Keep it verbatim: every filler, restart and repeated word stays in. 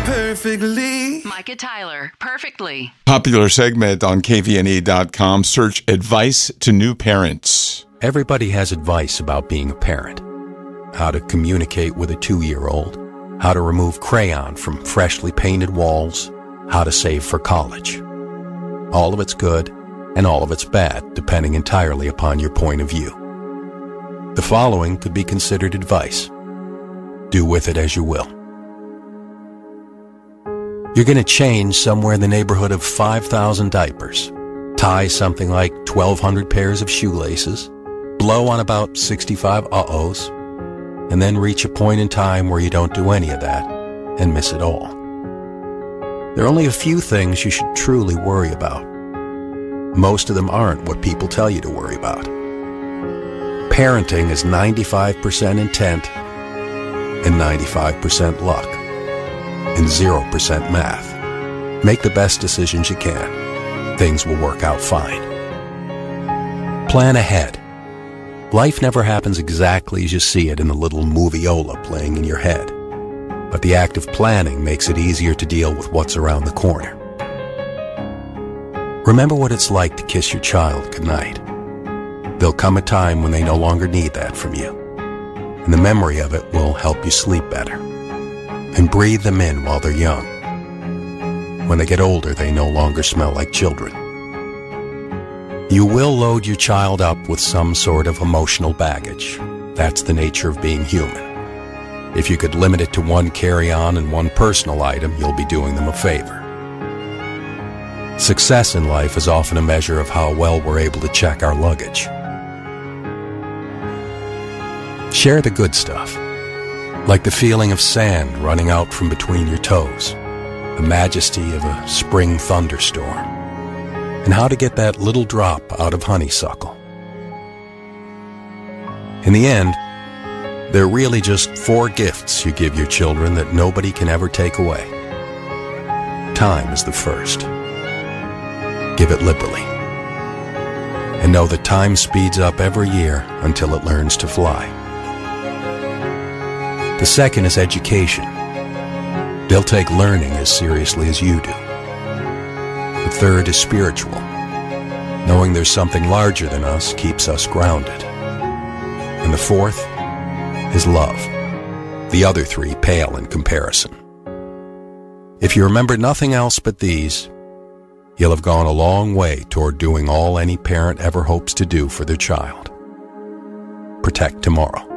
Perfectly. Micah Tyler, Perfectly. Popular segment on K V N E dot com. Search advice to new parents. Everybody has advice about being a parent. How to communicate with a two-year-old. How to remove crayon from freshly painted walls. How to save for college. All of it's good, and all of it's bad, depending entirely upon your point of view. The following could be considered advice. Do with it as you will. You're going to change somewhere in the neighborhood of five thousand diapers, tie something like twelve hundred pairs of shoelaces, blow on about sixty-five uh-ohs, and then reach a point in time where you don't do any of that and miss it all. There are only a few things you should truly worry about. Most of them aren't what people tell you to worry about. Parenting is ninety-five percent intent and ninety-five percent luck and zero percent math. Make the best decisions you can. Things will work out fine. Plan ahead. Life never happens exactly as you see it in the little movieola playing in your head. But the act of planning makes it easier to deal with what's around the corner. Remember what it's like to kiss your child goodnight. There'll come a time when they no longer need that from you, and the memory of it will help you sleep better. And breathe them in while they're young. When they get older, they no longer smell like children. You will load your child up with some sort of emotional baggage. That's the nature of being human. If you could limit it to one carry-on and one personal item, you'll be doing them a favor. Success in life is often a measure of how well we're able to check our luggage. Share the good stuff, like the feeling of sand running out from between your toes, the majesty of a spring thunderstorm, and how to get that little drop out of honeysuckle. In the end, they're really just four gifts you give your children that nobody can ever take away. Time is the first. Give it liberally. And know that time speeds up every year until it learns to fly. The second is education. They'll take learning as seriously as you do. The third is spiritual. Knowing there's something larger than us keeps us grounded. And the fourth is love. The other three pale in comparison. If you remember nothing else but these, you'll have gone a long way toward doing all any parent ever hopes to do for their child. Protect tomorrow.